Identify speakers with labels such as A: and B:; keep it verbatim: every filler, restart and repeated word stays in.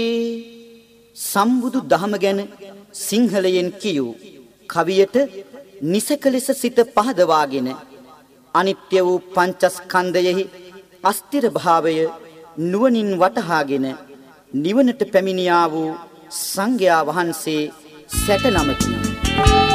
A: සම්බුදු දහම ගැන සිංහලයෙන් කියූ කවියට නිසක ලෙස සිත පහදවාගෙන අනිත්‍ය වූ පංචස්කන්ධයෙහි අස්තිර භාවය නුවණින් වටහාගෙන නිවනට පැමිණියා වූ සංඝයා වහන්සේ සැට නමකි.